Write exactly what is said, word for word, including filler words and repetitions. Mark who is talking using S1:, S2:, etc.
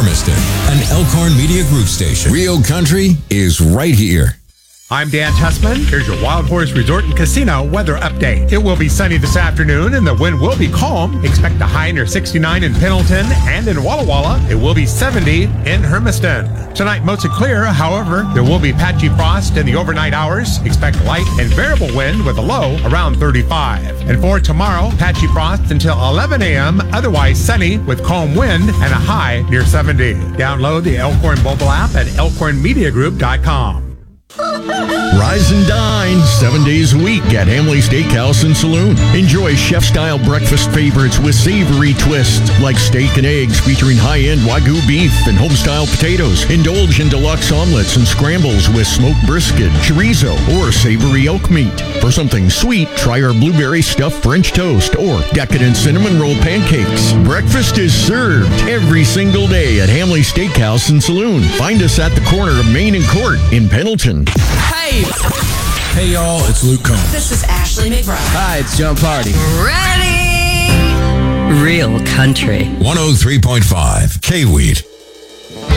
S1: Hermiston, an Elkhorn Media Group station. Real country is right here.
S2: I'm Dan Tussman. Here's your Wild Horse Resort and Casino weather update. It will be sunny this afternoon and the wind will be calm. Expect a high near sixty-nine in Pendleton and in Walla Walla. It will be seventy in Hermiston. Tonight, mostly clear. However, there will be patchy frost in the overnight hours. Expect light and variable wind with a low around thirty-five. And for tomorrow, patchy frost until eleven a.m. Otherwise sunny with calm wind and a high near seventy. Download the Elkhorn mobile app at elkhorn media group dot com.
S3: Rise and dine seven days a week at Hamley Steakhouse and Saloon. Enjoy chef-style breakfast favorites with savory twists like steak and eggs featuring high-end Wagyu beef and home-style potatoes. Indulge in deluxe omelets and scrambles with smoked brisket, chorizo, or savory elk meat. For something sweet, try our blueberry stuffed French toast or decadent cinnamon roll pancakes. Breakfast is served every single day at Hamley Steakhouse and Saloon. Find us at the corner of Main and Court in Pendleton.
S4: Hey!
S1: Hey y'all, it's Luke Combs.
S4: This is Ashley McBride.
S5: Hi, it's John Party.
S4: Ready? Real country.
S1: one oh three point five K-Weed.